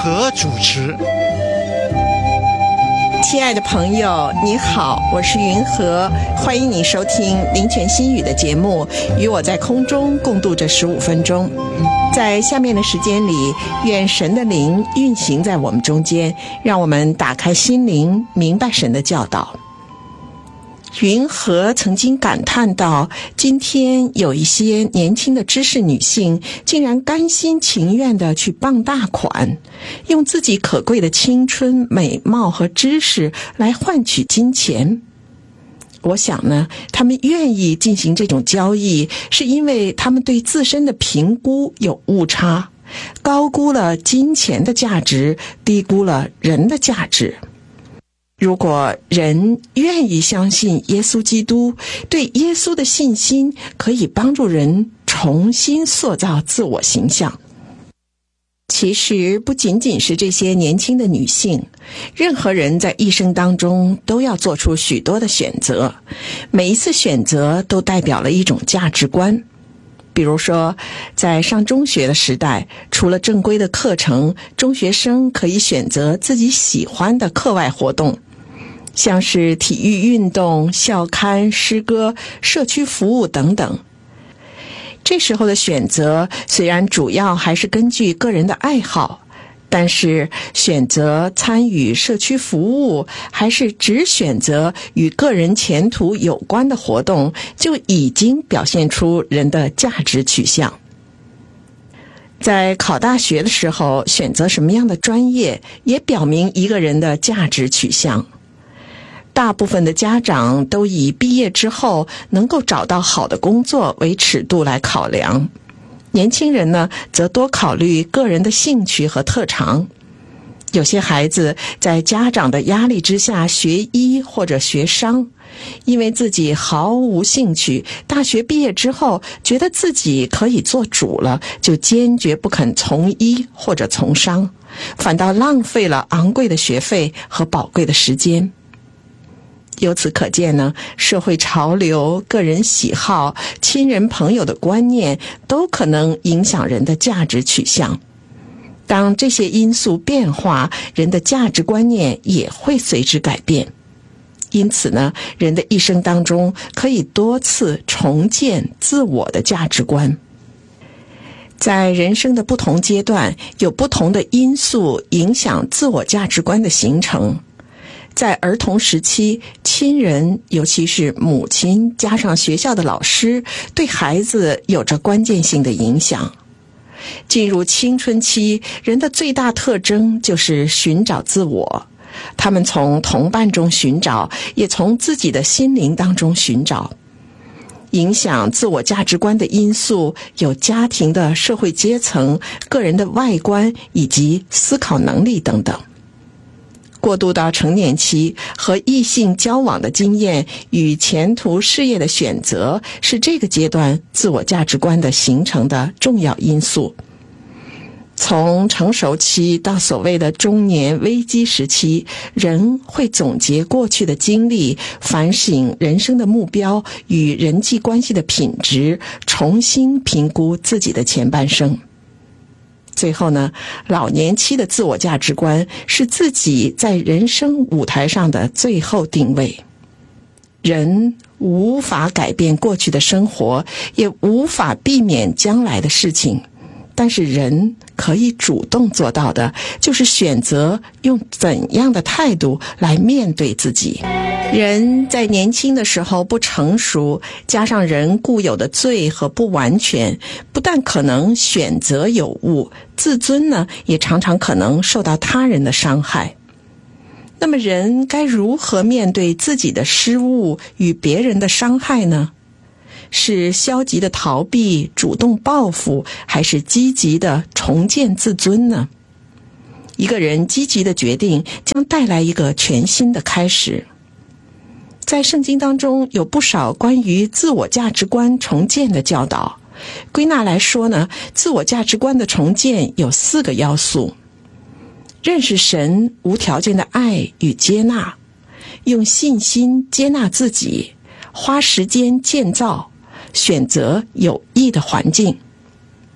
和主持。 亲爱的朋友，你好，我是云和，欢迎你收听林泉新语的节目，与我在空中共度这15分钟。在下面的时间里，愿神的灵运行在我们中间，让我们打开心灵，明白神的教导。云和曾经感叹到，今天有一些年轻的知识女性竟然甘心情愿地去傍大款，用自己可贵的青春、美貌和知识来换取金钱。我想呢，他们愿意进行这种交易，是因为他们对自身的评估有误差，高估了金钱的价值，低估了人的价值。如果人愿意相信耶稣基督，对耶稣的信心可以帮助人重新塑造自我形象。其实不仅仅是这些年轻的女性，任何人在一生当中都要做出许多的选择，每一次选择都代表了一种价值观。比如说，在上中学的时代，除了正规的课程，中学生可以选择自己喜欢的课外活动，像是体育运动、校刊、诗歌、社区服务等等。这时候的选择虽然主要还是根据个人的爱好，但是选择参与社区服务，还是只选择与个人前途有关的活动，就已经表现出人的价值取向。在考大学的时候，选择什么样的专业，也表明一个人的价值取向。大部分的家长都以毕业之后能够找到好的工作为尺度来考量，年轻人呢，则多考虑个人的兴趣和特长。有些孩子在家长的压力之下学医或者学商，因为自己毫无兴趣，大学毕业之后觉得自己可以做主了，就坚决不肯从医或者从商，反倒浪费了昂贵的学费和宝贵的时间。由此可见呢，社会潮流、个人喜好、亲人朋友的观念都可能影响人的价值取向。当这些因素变化，人的价值观念也会随之改变。因此呢，人的一生当中可以多次重建自我的价值观。在人生的不同阶段，有不同的因素影响自我价值观的形成。在儿童时期，亲人，尤其是母亲加上学校的老师，对孩子有着关键性的影响。进入青春期，人的最大特征就是寻找自我，他们从同伴中寻找，也从自己的心灵当中寻找。影响自我价值观的因素有家庭的社会阶层、个人的外观以及思考能力等等。过渡到成年期，和异性交往的经验与前途事业的选择，是这个阶段自我价值观的形成的重要因素。从成熟期到所谓的中年危机时期，人会总结过去的经历，反省人生的目标与人际关系的品质，重新评估自己的前半生。最后呢，老年期的自我价值观是自己在人生舞台上的最后定位。人无法改变过去的生活，也无法避免将来的事情，但是人可以主动做到的，就是选择用怎样的态度来面对自己。人在年轻的时候不成熟，加上人固有的罪和不完全，不但可能选择有误，自尊呢，也常常可能受到他人的伤害。那么人该如何面对自己的失误与别人的伤害呢？是消极的逃避、主动报复，还是积极的重建自尊呢？一个人积极的决定将带来一个全新的开始。在圣经当中有不少关于自我价值观重建的教导。归纳来说呢，自我价值观的重建有4个要素：认识神无条件的爱与接纳，用信心接纳自己，花时间建造，选择有益的环境。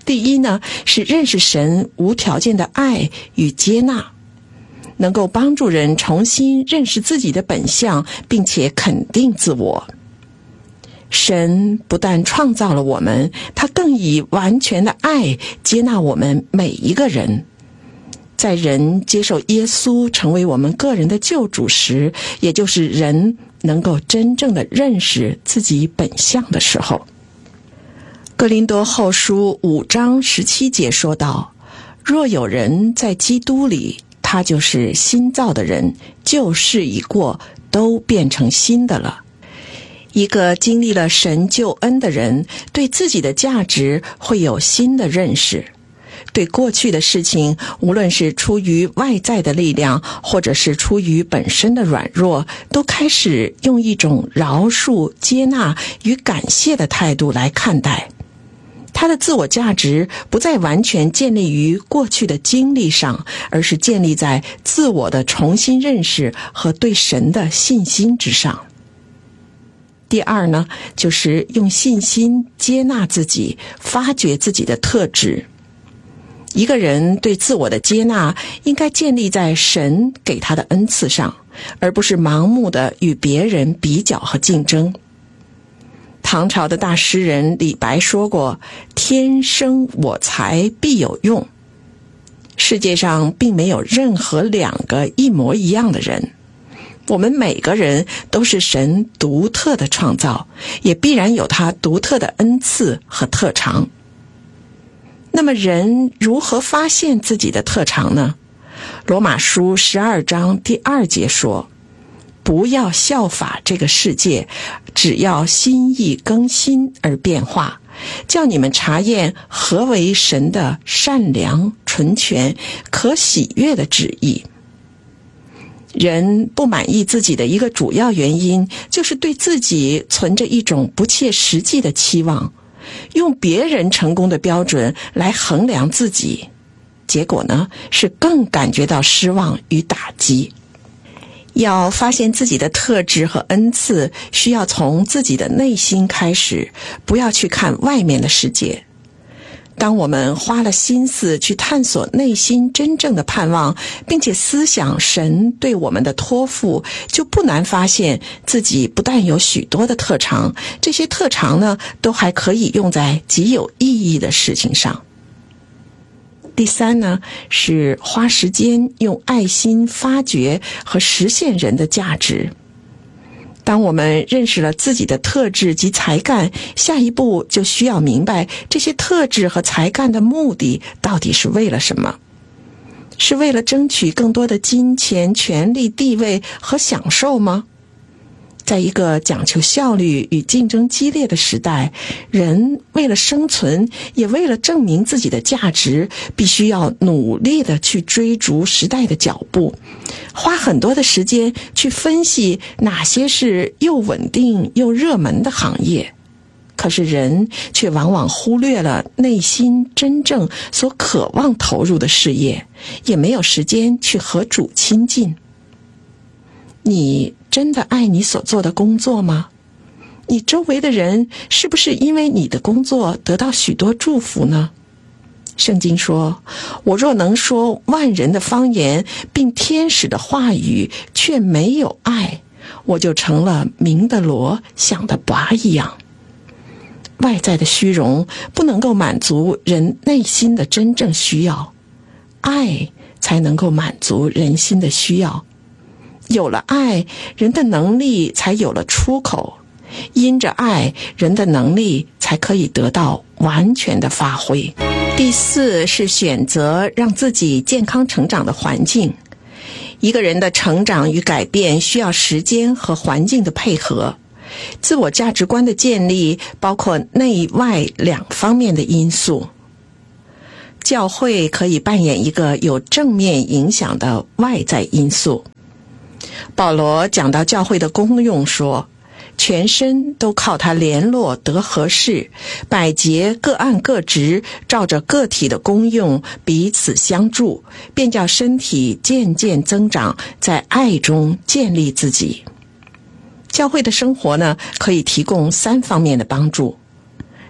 第一呢，是认识神无条件的爱与接纳，能够帮助人重新认识自己的本相，并且肯定自我。神不但创造了我们，他更以完全的爱接纳我们每一个人。在人接受耶稣成为我们个人的救主时，也就是人能够真正的认识自己本相的时候。哥林多后书5章17节说道：若有人在基督里，他就是新造的人，旧事已过，都变成新的了。一个经历了神救恩的人，对自己的价值会有新的认识，对过去的事情，无论是出于外在的力量，或者是出于本身的软弱，都开始用一种饶恕、接纳与感谢的态度来看待。他的自我价值不再完全建立于过去的经历上，而是建立在自我的重新认识和对神的信心之上。第二呢，就是用信心接纳自己，发掘自己的特质。一个人对自我的接纳应该建立在神给他的恩赐上，而不是盲目的与别人比较和竞争。唐朝的大诗人李白说过：天生我材必有用。世界上并没有任何两个一模一样的人，我们每个人都是神独特的创造，也必然有他独特的恩赐和特长。那么人如何发现自己的特长呢？罗马书12章第2节说：不要效法这个世界，只要心意更新而变化，叫你们查验何为神的善良、纯全、可喜悦的旨意。人不满意自己的一个主要原因，就是对自己存着一种不切实际的期望，用别人成功的标准来衡量自己，结果呢，是更感觉到失望与打击。要发现自己的特质和恩赐，需要从自己的内心开始，不要去看外面的世界。当我们花了心思去探索内心真正的盼望，并且思想神对我们的托付，就不难发现自己不但有许多的特长，这些特长呢，都还可以用在极有意义的事情上。第三呢，是花时间用爱心发掘和实现人的价值。当我们认识了自己的特质及才干，下一步就需要明白这些特质和才干的目的到底是为了什么？是为了争取更多的金钱、权力、地位和享受吗？在一个讲求效率与竞争激烈的时代，人为了生存，也为了证明自己的价值，必须要努力地去追逐时代的脚步，花很多的时间去分析哪些是又稳定又热门的行业。可是人却往往忽略了内心真正所渴望投入的事业，也没有时间去和主亲近。你真的爱你所做的工作吗？你周围的人是不是因为你的工作得到许多祝福呢？圣经说：我若能说万人的方言，并天使的话语，却没有爱，我就成了鸣的锣，响的钹一样。外在的虚荣不能够满足人内心的真正需要，爱才能够满足人心的需要。有了爱，人的能力才有了出口，因着爱，人的能力才可以得到完全的发挥。第四是选择让自己健康成长的环境。一个人的成长与改变需要时间和环境的配合。自我价值观的建立包括内外两方面的因素。教会可以扮演一个有正面影响的外在因素。保罗讲到教会的功用说，全身都靠它联络得合适，百节各按各职，照着个体的功用彼此相助，便叫身体渐渐增长，在爱中建立自己。教会的生活呢，可以提供3方面的帮助。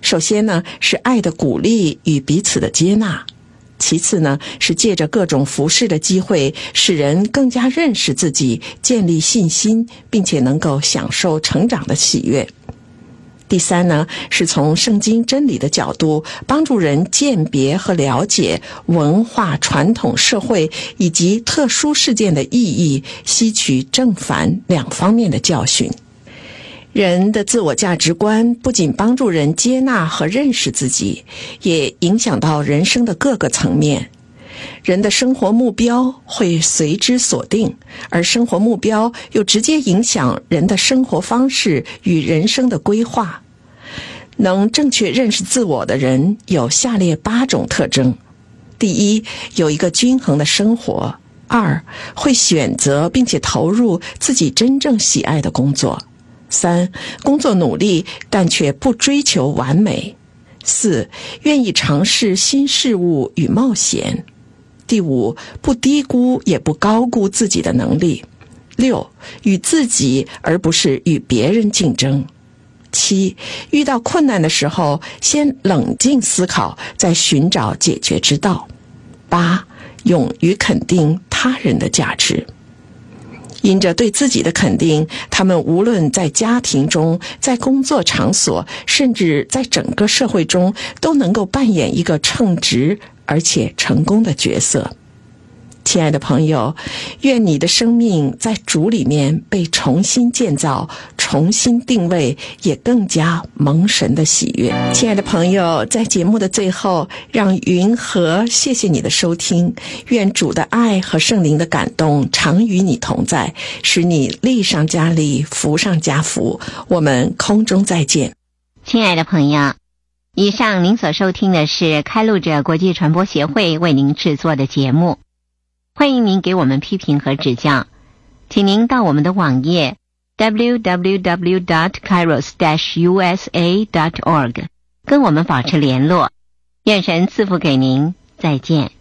首先呢，是爱的鼓励与彼此的接纳；其次呢，是借着各种服事的机会，使人更加认识自己，建立信心，并且能够享受成长的喜悦。第三呢，是从圣经真理的角度，帮助人鉴别和了解文化、传统、社会以及特殊事件的意义，吸取正反两方面的教训。人的自我价值观不仅帮助人接纳和认识自己，也影响到人生的各个层面。人的生活目标会随之锁定，而生活目标又直接影响人的生活方式与人生的规划。能正确认识自我的人有下列8种特征：第一，有一个均衡的生活；二，会选择并且投入自己真正喜爱的工作；三，工作努力但却不追求完美；四，愿意尝试新事物与冒险；第五，不低估也不高估自己的能力；六，与自己而不是与别人竞争；七，遇到困难的时候，先冷静思考，再寻找解决之道；八，勇于肯定他人的价值。因着对自己的肯定，他们无论在家庭中，在工作场所，甚至在整个社会中，都能够扮演一个称职而且成功的角色。亲爱的朋友，愿你的生命在主里面被重新建造，重新定位，也更加蒙神的喜悦。亲爱的朋友，在节目的最后，让云和谢谢你的收听，愿主的爱和圣灵的感动常与你同在，使你力上加力，福上加福。我们空中再见。 亲爱的朋友，以上您所收听的是开路者国际传播协会为您制作的节目。欢迎您给我们批评和指教，请您到我们的网页 www.kairos-usa.org 跟我们保持联络。愿神赐福给您，再见。